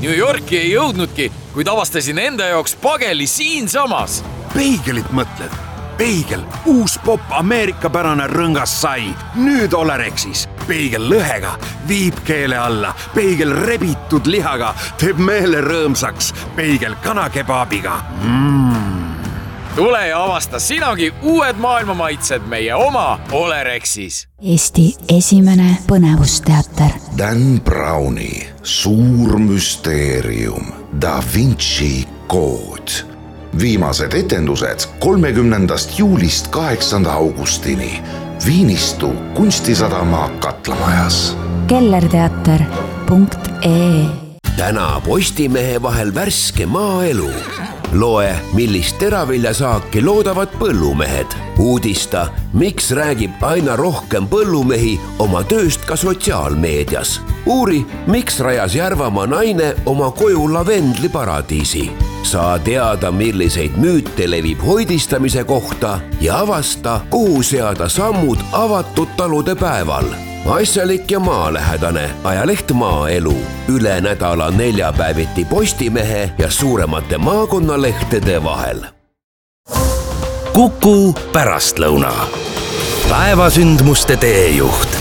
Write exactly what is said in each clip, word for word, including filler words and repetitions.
New Yorki ei jõudnudki, kuid avastasin enda jaoks pageli siin samas. Peigelit mõtled? Peigel, uus pop Ameerika-pärane rõngas sai. Nüüd Olerexis. Peigel lõhega, viib keele alla. Peigel rebitud lihaga, teeb meele rõõmsaks. Peigel kanakebaabiga. Mm. Tule ja avasta sinagi uued maailma maitsed meie oma Olerexis. Eesti esimene põnevusteater. Dan Browni suur müsteerium. Da Vinci kood. Viimased etendused kolmekümnendast juulist kaheksanda augustini Viinistu kunstisadama Katlamajas. kellerteater punkt ee Täna Postimehe vahel värske maaelu. Loe, millist teraviljasaaki loodavad põllumehed. Uudista, miks räägib aina rohkem põllumehi oma tööst ka sotsiaalmeedias. Uuri, miks rajas Järvamaa naine oma koju lavendliparadiisi. Saa teada, milliseid müüte levib hoidistamise kohta ja avasta, kuhu seada sammud avatud talude päeval. Asjalik ja maalähedane ajaleht Maaelu. Üle nädala neljapäeviti Postimehe ja suuremate maakonnalehtede vahel. Kuku pärastlõuna. Päevasündmuste teejuht.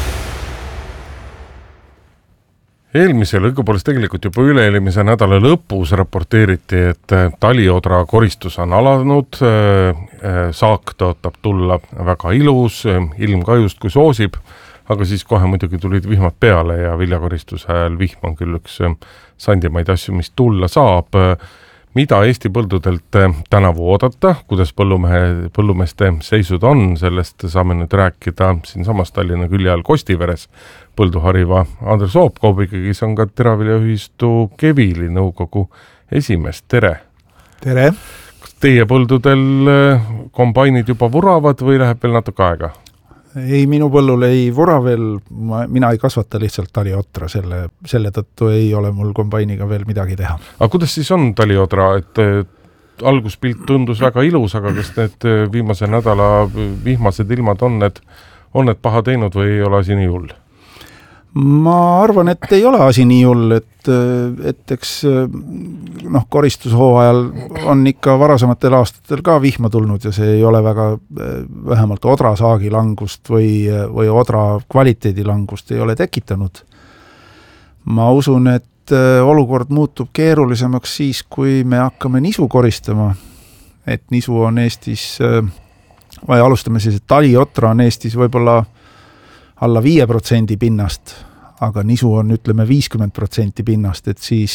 Eelmisel õigupoolest tegelikult juba üle-eelmise nädala lõpus raporteeriti, et taliodra koristus on alanud, saak tõotab tulla väga ilus, ilm ka just kui soosib, aga siis kohe muidugi tulid vihmad peale ja viljakoristuse ajal vihm on küll üks sandimaid asju, mis tulla saab. Mida Eesti põldudelt tänavu oodata, kuidas põllumehe, põllumeeste seisud on, sellest saame nüüd rääkida siin samas Tallinna külje all Kostiveres põlduhariva Andres Oopkoobiga, kes on ka teraviljaühistu Kevili nõukogu esimees. Tere! Tere! Kas teie põldudel kombainid juba vuravad või läheb veel natuke aega? Ei, minu põllul ei vura veel, ma, mina ei kasvata lihtsalt taliotra, selle, selle tõttu ei ole mul kombainiga veel midagi teha. Aga kuidas siis on taliodra, et alguspilt tundus väga ilus, aga kas need viimase nädala vihmased ilmad on need, on need paha teinud või ei ole asi nii hull? Ma arvan, et ei ole asi nii hull, et, et eks noh, koristushooajal on ikka varasematel aastatel ka vihma tulnud ja see ei ole väga vähemalt odra saagi langust või, või odra kvaliteedi langust ei ole tekitanud. Ma usun, et olukord muutub keerulisemaks siis, kui me hakkame nisu koristama. Et nisu on Eestis, või alustame siis, et taliotra on Eestis võib-olla alla viie protsendi pinnast, aga nisu on, ütleme, viiskümmend protsenti pinnast, et siis,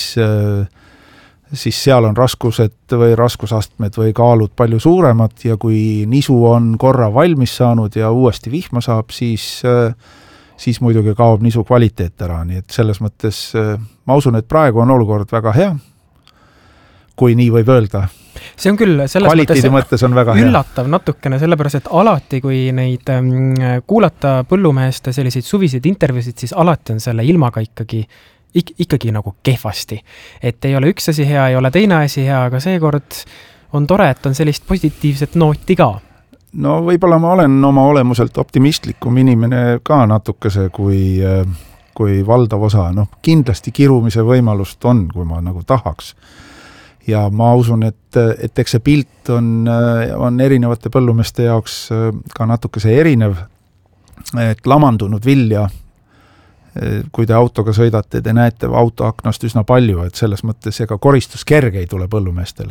siis seal on raskused või raskusastmed või kaalud palju suuremad ja kui nisu on korra valmis saanud ja uuesti vihma saab, siis, siis muidugi kaob nisu kvaliteet ära, nii et selles mõttes ma usun, et praegu on olukord väga hea, kui nii võib öelda. See on küll selles mõttes, mõttes on väga üllatav hea. Natukene, sellepärast, et alati, kui neid kuulata põllumeheste selliseid suviseid intervjuusid, siis alati on selle ilmaga ikkagi, ik, ikkagi nagu kehvasti. Et ei ole üks asi hea, ei ole teine asi hea, aga seekord on tore, et on sellist positiivset nooti ka. No võib-olla ma olen oma olemuselt optimistlikum inimene ka natukese kui, kui valdav osa. No, kindlasti kirumise võimalust on, kui ma nagu tahaks. Ja ma usun, et, et eks see pilt on, on erinevate põllumeeste jaoks ka natukese erinev, et lamandunud vilja, kui te autoga sõidate, te näete autoaknast üsna palju, et selles mõttes ega koristus kerge ei tule põllumeestele.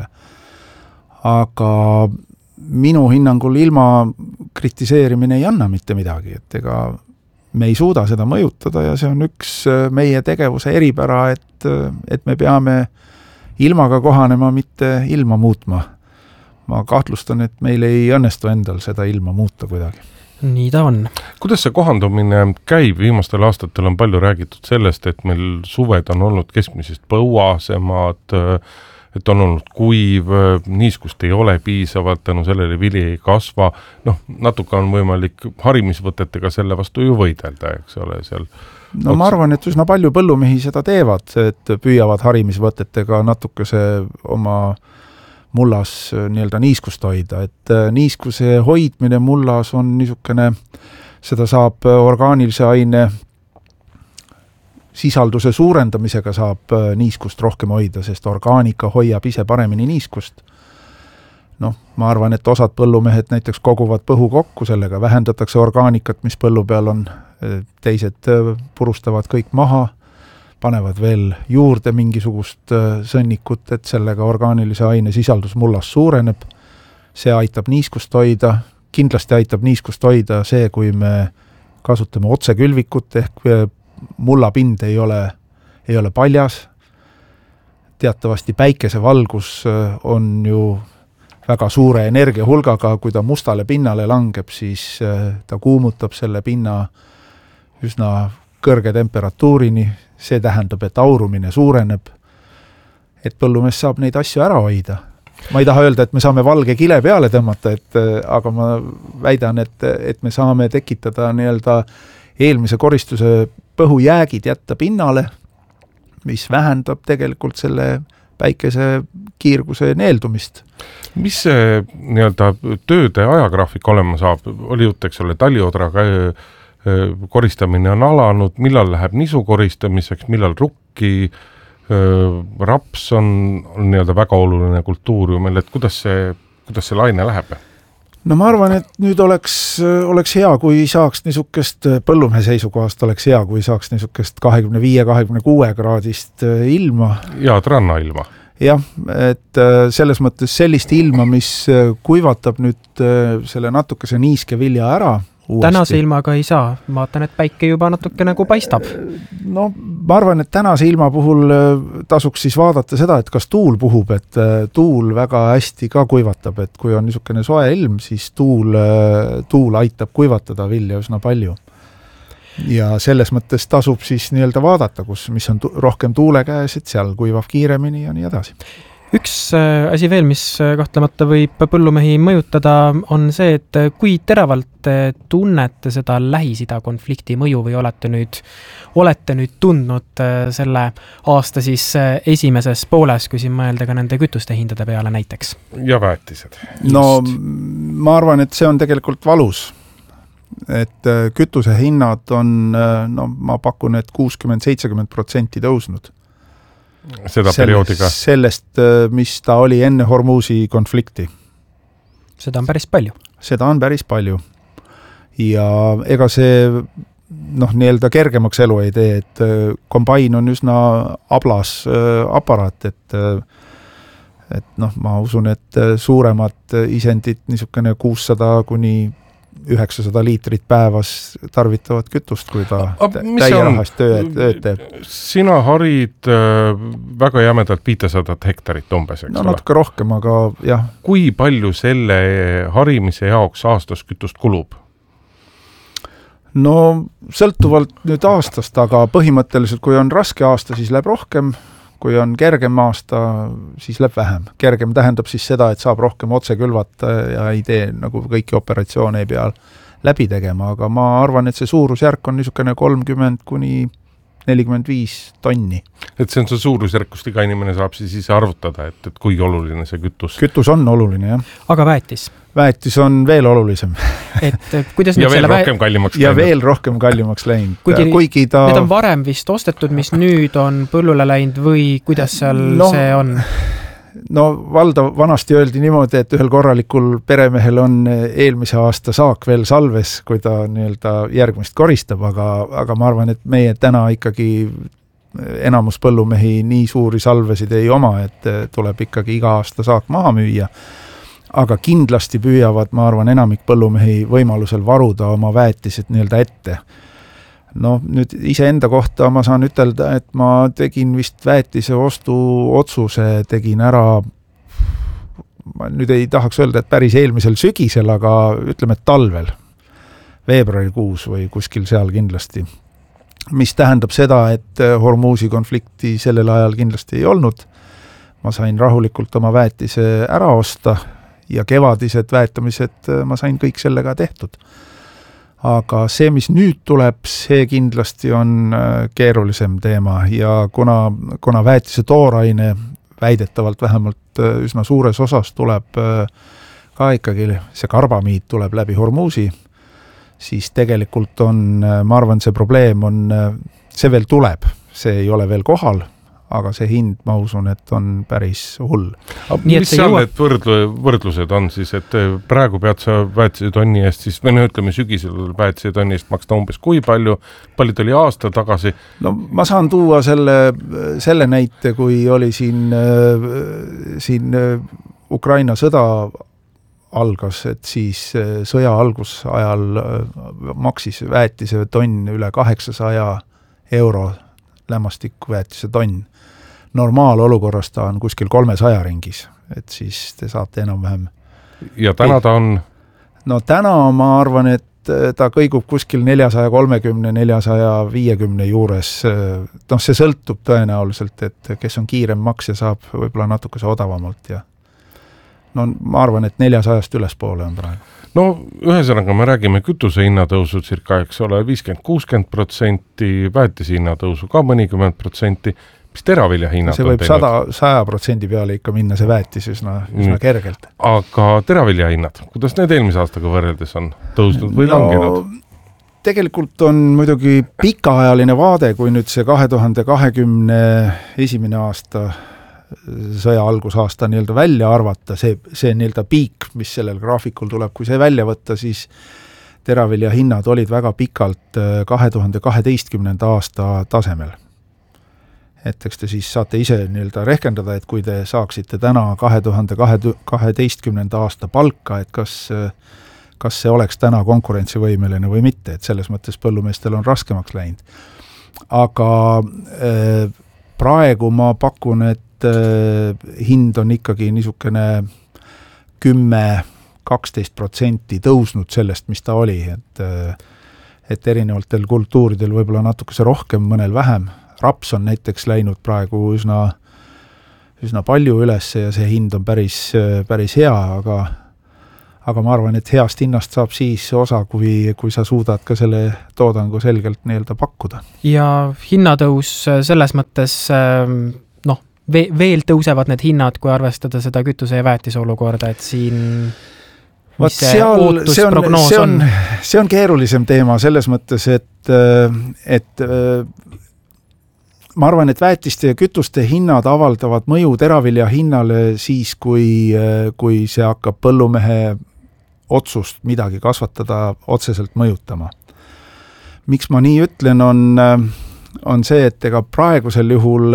Aga minu hinnangul ilma kritiseerimine ei anna mitte midagi, et ega me ei suuda seda mõjutada ja see on üks meie tegevuse eripära, et, et me peame ilmaga kohanema, mitte ilma muutma. Ma kahtlustan, et meil ei õnnestu endal seda ilma muuta kuidagi. Nii ta on. Kuidas see kohandumine käib? Viimastel aastatel on palju räägitud sellest, et meil suved on olnud keskmisest põuasemad, et on olnud kuiv, niiskust ei ole piisavalt, tänu sellele vili ei kasva. Noh, natuke on võimalik harimisvõtetega selle vastu ju võidelda, eks ole, seal. No ma arvan, et üsna palju põllumehi seda teevad, et püüavad harimisvõtetega natukese oma mullas nii-öelda niiskust hoida, et niiskuse hoidmine mullas on niisugune, seda saab orgaanilise aine sisalduse suurendamisega saab niiskust rohkem hoida, sest orgaanika hoiab ise paremini niiskust. Noh, ma arvan, et osad põllumehed näiteks koguvad põhu kokku, sellega vähendatakse orgaanikat, mis põllu peal on, teised purustavad kõik maha, panevad veel juurde mingisugust sõnnikut, et sellega orgaanilise aine sisaldus mullas suureneb. See aitab niiskust hoida, kindlasti aitab niiskust hoida see, kui me kasutame otsekülvikut, ehk mullapind ei ole, ei ole paljas. Teatavasti päikesevalgus on ju väga suure energiahulgaga, kui ta mustale pinnale langeb, siis ta kuumutab selle pinna üsna kõrge temperatuurini, see tähendab, et aurumine suureneb, et põllumees saab neid asju ära hoida. Ma ei taha öelda, et me saame valge kile peale tõmmata, et, aga ma väidan, et, et me saame tekitada nii-öelda eelmise koristuse põhujäägid jätta pinnale, mis vähendab tegelikult selle päikese kiirguse neeldumist. Mis see nii-öelda tööde ajagraafik olema saab? Oli jutt, eks ole, taliodraga koristamine on alanud, millal läheb nisu koristamiseks, millal rukki, raps on, on nii-öelda väga oluline kultuur ju meil, et kuidas see, kuidas see laine läheb? No ma arvan, et nüüd oleks, oleks hea, kui saaks niisugust põllumehe seisukohast oleks hea, kui saaks niisugust kahekümne viie kahekümne kuue kraadist ilma. Ja ranna ilma. Jah, et selles mõttes sellist ilma, mis kuivatab nüüd selle natukese niiske vilja ära. Uuesti. Tänase ilmaga ei saa, ma vaatan, et päike juba natuke nagu paistab. No ma arvan, et tänase ilma puhul tasuks siis vaadata seda, et kas tuul puhub, et tuul väga hästi ka kuivatab, et kui on niisugune soe ilm, siis tuul, tuul aitab kuivatada vilja üsna palju. Ja selles mõttes tasub siis nii-öelda vaadata, kus, mis on tu- rohkem tuule käes, et seal kuivav kiiremini ja nii edasi. Üks asi veel, mis kahtlemata võib põllumehi mõjutada, on see, et kui teravalt tunnete seda Lähis-Ida konflikti mõju või olete nüüd, olete nüüd tundnud selle aasta siis esimeses pooles, kui siin mõelda ka nende kütuste hindade peale näiteks? Ja väetised. No ma arvan, et see on tegelikult valus. Et kütuse hinnad on, no ma pakun, et kuuskümmend seitsekümmend protsenti tõusnud. Seda perioodiga? Sellest, mis ta oli enne Hormuzi konflikti. Seda on päris palju. Seda on päris palju. Ja ega see noh, nii-öelda kergemaks elu ei tee, et kombain on üsna ablas aparaat, et, et noh, ma usun, et suuremad isendid niisugune kuussada kuni üheksasada liitrit päevas tarvitavad kütust, kui ta täierahast tööd teeb. Sina harid väga jämedalt viitesadat hektarit umbes, eks no, ole? Natuke rohkem, aga jah. Kui palju selle harimise jaoks aastas kütust kulub? No sõltuvalt nüüd aastast, aga põhimõtteliselt, kui on raske aasta, siis läheb rohkem. Kui on kergem aasta, siis läheb vähem. Kergem tähendab siis seda, et saab rohkem otse külvata ja ei tee nagu kõiki operatsioone ei pea läbi tegema, aga ma arvan, et see suurusjärk on niisugune kolmkümmend kuni nelikümmend viis tonni. Et see on see suurusjärk, kust iga inimene saab siis ise arvutada, et, et kui oluline see kütus? Kütus on oluline, jah. Aga väetis? Väetis on veel olulisem. Et kuidas ja veel rohkem kallimaks ja läinud. veel rohkem kallimaks läinud. Kuigi, Kuigi ta... Need on varem vist ostetud, mis nüüd on põllule läinud või kuidas seal no, see on? No valda vanasti öeldi niimoodi, et ühel korralikul peremehel on eelmise aasta saak veel salves, kui ta nii-öelda järgmist koristab, aga, aga ma arvan, et meie täna ikkagi enamus põllumehi nii suuri salvesid ei oma, et tuleb ikkagi iga aasta saak maha müüa. Aga kindlasti püüavad, ma arvan, enamik põllumehi võimalusel varuda oma väetised nii-öelda ette. No nüüd ise enda kohta ma saan ütelda, et ma tegin vist väetise ostu otsuse, tegin ära, ma nüüd ei tahaks öelda, et päris eelmisel sügisel, aga ütleme, et talvel, veebruarikuus või kuskil seal kindlasti. Mis tähendab seda, et Hormuzi konflikti sellel ajal kindlasti ei olnud. Ma sain rahulikult oma väetise ära osta ja kevadised väetamised ma sain kõik sellega tehtud. Aga see, mis nüüd tuleb, see kindlasti on keerulisem teema ja kuna, kuna väetise tooraine väidetavalt vähemalt üsna suures osas tuleb ka ikkagi, see karbamiid tuleb läbi Hormuzi, siis tegelikult on, ma arvan, see probleem on, see veel tuleb, see ei ole veel kohal, aga see hind, ma usun, et on päris hull. Nii, mis seal jõua... need võrdlu, võrdlused on siis, et praegu pead sa väetise tonni eest, siis või no ütleme sügisel väetise tonni eest maksta umbes kui palju, palju oli aasta tagasi? No ma saan tuua selle, selle näite, kui oli siin, siin Ukraina sõda algas, et siis sõja algusajal maksis väetise tonn üle kaheksasaja euro lämmastikku väetise tonn. Normaalolukorras ta on kuskil kolmesaja ringis, et siis te saate enam-vähem. Ja täna ta on? No täna ma arvan, et ta kõigub kuskil neljasaja kolmekümne – neljasaja viiekümne juures. No see sõltub tõenäoliselt, et kes on kiirem maksja, saab võib-olla natukese odavamalt ja no ma arvan, et neljasajast ülespoole on praegu. No ühesõnaga me räägime kütuse hinnatõusu circa, eks ole, viiskümmend kuuskümmend protsenti, väetise hinnatõusu ka mõnikümmend protsenti, mis teravilja hinnad see võib sada, saja protsendi peale ikka minna see väetis üsna, üsna kergelt. Aga teravilja hinnad, kuidas need eelmise aastaga võrreldes on tõusnud või no, langenud? Tegelikult on muidugi pikaajaline vaade, kui nüüd see kahe tuhande kahekümne esimene aasta sõja algusaasta nii-öelda välja arvata, see, see nii-öelda piik, mis sellel graafikul tuleb, kui see välja võtta, siis teravilja hinnad olid väga pikalt kahe tuhande kaheteistkümnenda aasta tasemel. Et eks te siis saate ise nii-öelda rehkendada, et kui te saaksite täna kahe tuhande kaheteistkümnenda aasta palka, et kas, kas see oleks täna konkurentsivõimeline või mitte, et selles mõttes põllumeestel on raskemaks läinud. Aga äh, praegu ma pakun, et hind on ikkagi niisugune kümme kaksteist protsenti tõusnud sellest, mis ta oli, et, et erinevatel kultuuridel võib-olla natukese rohkem, mõnel vähem. Raps on näiteks läinud praegu üsna, üsna palju üles ja see hind on päris, päris hea, aga, aga ma arvan, et heast hinnast saab siis osa, kui, kui sa suudad ka selle toodangu selgelt nii-öelda pakkuda. Ja hinnatõus selles mõttes noh, veel tõusevad need hinnad, kui arvestada seda kütuse ja väetise olukorda, et siin Vaat see seal, see, on, see, on, see on keerulisem teema selles mõttes, et, et ma arvan, et väetiste ja kütuste hinnad avaldavad mõju teravilja hinnale siis, kui, kui see hakkab põllumehe otsust midagi kasvatada otseselt mõjutama. Miks ma nii ütlen, on, on see, et ega praegusel juhul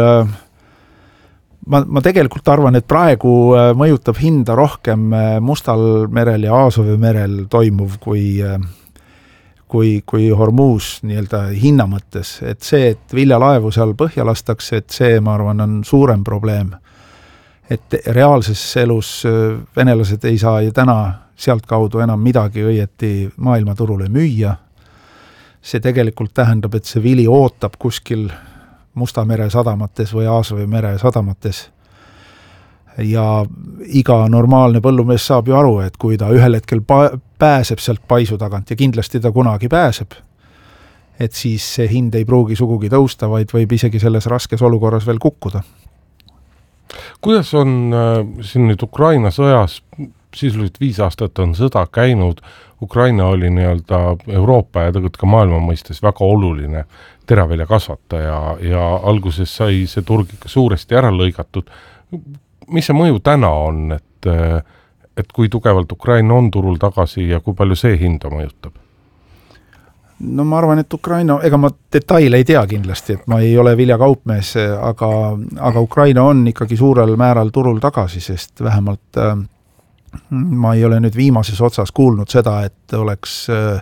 ma, ma tegelikult arvan, et praegu mõjutab hinda rohkem Mustal merel ja Aasovi merel toimuv kui, kui, kui Hormuz nii-öelda hinna mõttes. Et see, et viljalaevu seal põhja lastakse, et see, ma arvan, on suurem probleem. Et reaalses elus venelased ei saa ju täna sealt kaudu enam midagi õieti maailmaturule müüa. See tegelikult tähendab, et see vili ootab kuskil Musta mere sadamates või Aasovi mere sadamates. Ja iga normaalne põllumees saab ju aru, et kui ta ühel hetkel pääseb sealt paisu tagant ja kindlasti ta kunagi pääseb, et siis see hind ei pruugi sugugi tõusta, vaid võib isegi selles raskes olukorras veel kukkuda. Kuidas on äh, siin nüüd Ukraina sõjas, sisuliselt viis aastat on sõda käinud, Ukraina oli nii-öelda Euroopa ja tegelikult ka maailma mõistes väga oluline teravilja kasvataja ja alguses sai see turg ikka suuresti ära lõigatud. Mis see mõju täna on, et, et kui tugevalt Ukraina on turul tagasi ja kui palju see hinda mõjutab? No ma arvan, et Ukraina, ega ma detaile ei tea kindlasti, et ma ei ole viljakaupmees, aga, aga Ukraina on ikkagi suurel määral turul tagasi, sest vähemalt äh, ma ei ole nüüd viimases otsas kuulnud seda, et oleks,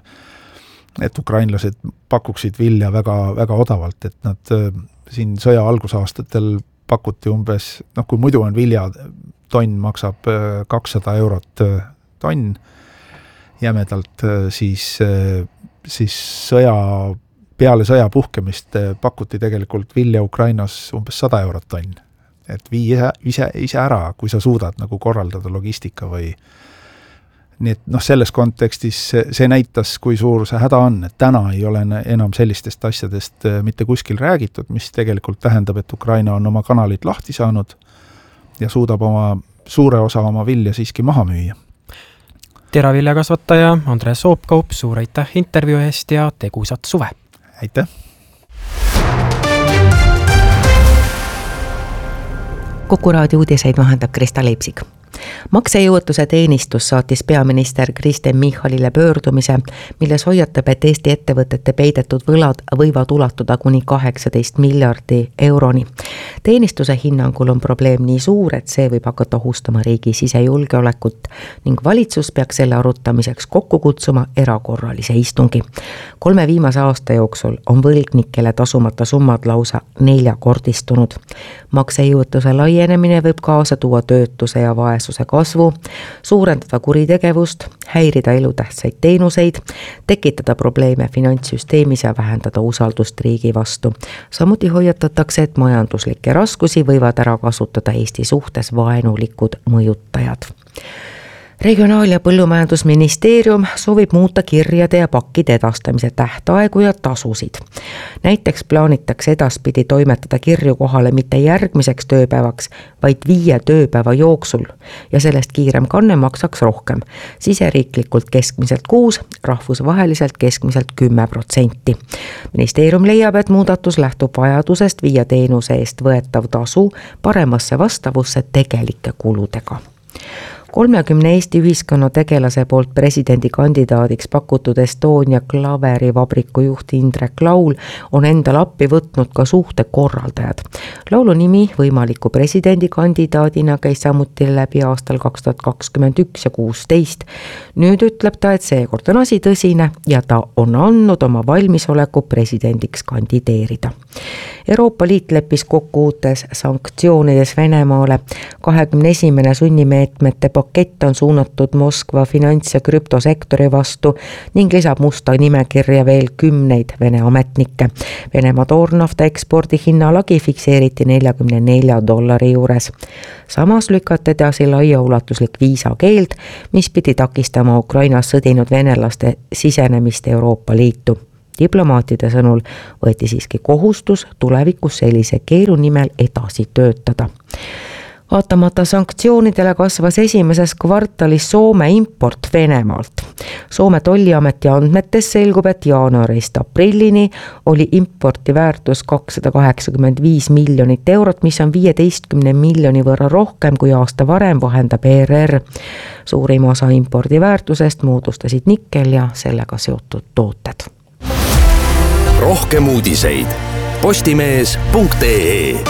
et ukrainlased pakuksid vilja väga, väga odavalt, et nad siin sõja algusaastatel pakuti umbes, noh kui muidu on vilja, tonn maksab kakssada eurot tonn jämedalt, siis, siis sõja, peale sõja puhkemist pakuti tegelikult vilja Ukrainas umbes sada eurot tonn. Et vii ise, ise, ise ära, kui sa suudad nagu korraldada logistika või nii et noh, selles kontekstis see, see näitas, kui suur see häda on, et täna ei ole enam sellistest asjadest mitte kuskil räägitud, mis tegelikult tähendab, et Ukraina on oma kanalid lahti saanud ja suudab oma suure osa oma vilja siiski maha müüa. Teraviljakasvataja Andres Soopkaup, suur aitäh intervjuu eest ja tegusat suve! Aitäh! Kuku raadio uudiseid vahendab Krista Leipsik. Maksejõuetuse teenistus saatis peaminister Kristen Michalile pöördumise, milles hoiatab, et Eesti ettevõtete peidetud võlad võivad ulatuda kuni kaheksateist miljardi euroni. Teenistuse hinnangul on probleem nii suur, et see võib hakata ohustama riigi sisejulgeolekut ning valitsus peaks selle arutamiseks kokku kutsuma erakorralise istungi. Kolme viimase aasta jooksul on võlgnikele tasumata summad lausa neljakordistunud. Maksejõuetuse laienemine võib kaasa tuua töötuse ja vaesuse kasvu, suurendada kuritegevust, häirida elutähtsaid teenuseid, tekitada probleeme finantssüsteemis ja vähendada usaldust riigi vastu. Samuti hoiatatakse, et majanduslikke raskusi võivad ära kasutada Eesti suhtes vaenulikud mõjutajad. Regionaal- ja Põllumajandusministeerium soovib muuta kirjade ja pakkide edastamise tähtaegu ja tasusid. Näiteks plaanitakse edaspidi toimetada kirju kohale mitte järgmiseks tööpäevaks, vaid viie tööpäeva jooksul ja sellest kiirem kanne maksaks rohkem. Siseriiklikult keskmiselt kuus, rahvusvaheliselt keskmiselt kümme protsenti. Ministeerium leiab, et muudatus lähtub vajadusest viia teenuse eest võetav tasu paremasse vastavusse tegelike kuludega. kolmekümne Eesti ühiskonna tegelase poolt presidendikandidaadiks pakutud Estonia Klaveri vabriku juht Indrek Laul on endal appi võtnud ka suhtekorraldajad. Laulu nimi võimaliku presidendikandidaadina käis samuti läbi aastal kaks tuhat kakskümmend üks ja kuusteist. Nüüd ütleb ta, et seekord on asi tõsine ja ta on andnud oma valmisoleku presidendiks kandideerida. Euroopa Liit leppis kokku uutes sanktsioonides Venemaale. kahekümne esimene sunnimeetmete pakett on suunatud Moskva finants- ja krüptosektori vastu ning lisab musta nimekirja veel kümneid Vene ametnikke. Venemaa toornafta ekspordi hinnalagi fikseeriti neljakümne nelja dollari juures. Samas lükati edasi laiaulatuslik viisakeeld, mis pidi takistama Ukrainas sõdinud venelaste sisenemist Euroopa Liitu. Diplomaatide sõnul võeti siiski kohustus tulevikus sellise keelu nimel edasi töötada. Vaatamata sanktsioonidele kasvas esimeses kvartalis Soome import Venemaalt. Soome tolliameti andmetes selgub, et jaanuarist aprillini oli importi väärtus kakssada kaheksakümmend viis miljonit eurot, mis on viieteistkümne miljoni võrra rohkem kui aasta varem, vahendab E R R. Suurim osa impordi väärtusest moodustasid nikkel ja sellega seotud tooted. Rohkem uudiseid postimees punkt ee.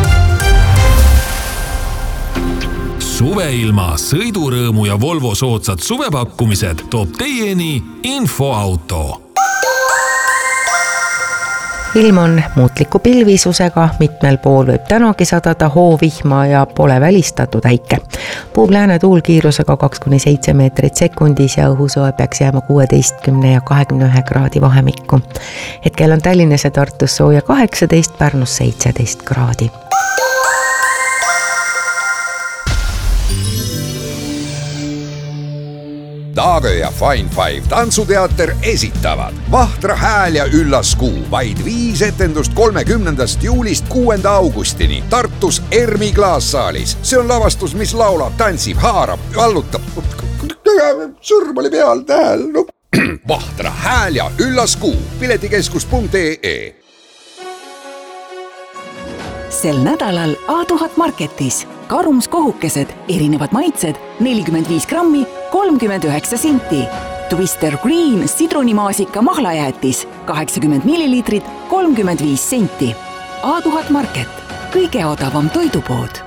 Suveilma, sõidurõõmu ja Volvo soodsad suvepakkumised toob teieni Infoauto. Ilm on muutliku pilvisusega, mitmel pool võib tänagi sadada hoovihma ja pole välistatud äike. Puub lääne tuulkiirusega kaks kuni seitse meetrit sekundis ja õhusoe peaks jääma kuueteistkümne ja kahekümne ühe kraadi vahemikku. Hetkel on Tallinnas ja Tartus sooja kaheksateist, Pärnus seitseteist kraadi. Taagö ja Fine Five tantsuteater esitavad Vahtra hääl ja üllas kuu, vaid viis etendust kolmekümnendast juulist kuuenda augustini Tartus Ermi klaassaalis. See on lavastus, mis laulab, tantsib, haarab, vallutab. Sõrm oli peal tähel. No. Vahtra hääl ja üllas kuu, piletikeskus punkt ee. Sel nädalal A tuhat Marketis karumskohukesed, erinevad maitsed, nelikümmend viis grammi, kolmkümmend üheksa senti. Twister Green sidrunimaasika mahlajäätis, kaheksakümmend milliliitrit, kolmkümmend viis senti. A tuhat Market, kõige odavam toidupood.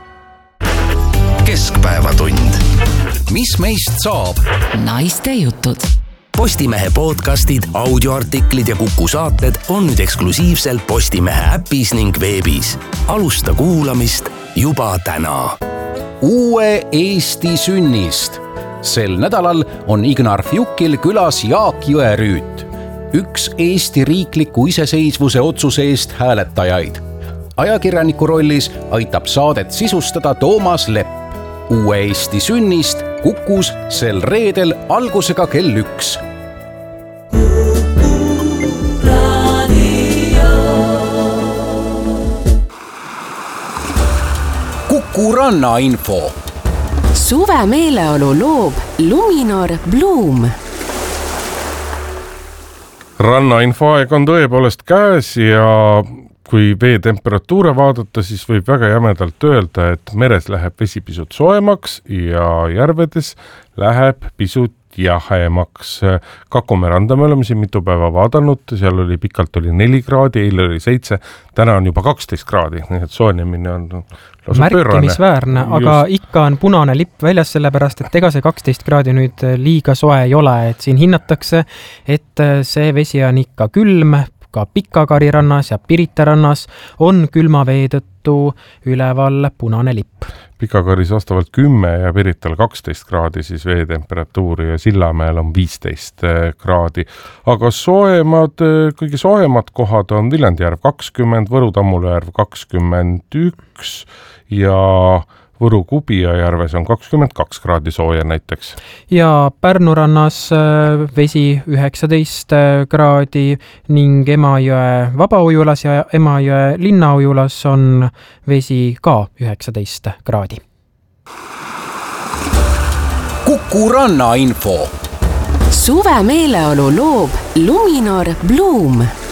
Keskpäevatund. Mis meist saab? Naiste jutud. Postimehe podcastid, audioartiklid ja Kuku saated on nüüd eksklusiivselt Postimehe äpis ning veebis. Alusta kuulamist juba täna. Uue Eesti sünnist. Sel nädalal on Ignar Fjukil külas Jaak Jõerüüt, üks Eesti riikliku iseseisvuse otsuse eest hääletajaid. Ajakirjaniku rollis aitab saadet sisustada Toomas Lepp. Uue Eesti sünnist Kukus sel reedel algusega kell üks. Kuku ranna info. Suve meeleolu loob Luminor Bloom. Ranna infoaeg on tõepoolest käes ja kui vee temperatuure vaadata, siis võib väga jämedalt öelda, et meres läheb vesi pisut soemaks ja järvedes läheb pisut jahemaks. Kakumäe randa me oleme siin mitu päeva vaadanud, seal oli pikalt oli neli kraadi, eile oli seitse, täna on juba kaksteist kraadi, nii et soojenemine on lausa märkimisväärne, aga Just. ikka on punane lipp väljas, sellepärast et ega see kaksteist kraadi nüüd liiga soe ei ole, et siin hinnatakse, et see vesi on ikka külm, ka Pikakari rannas ja Pirita rannas on külma vee tõttu üleval punane lipp. Pikakaris vastavalt kümme ja Pirital kaksteist kraadi siis veetemperatuuri ja Sillamäel on viisteist kraadi. Aga soemad, kõige soemad kohad on Viljandijärv kakskümmend, Võru Tammulujärv kakskümmend üks ja Võru Kubija järves on kakskümmend kaks kraadi sooja näiteks. Ja Pärnu rannas vesi üheksateist kraadi ning Emajõe vabaujulas ja Emajõe linnaujulas on vesi ka üheksateist kraadi. Kuku Ranna info. Suve meeleolu loob Luminor Bloom.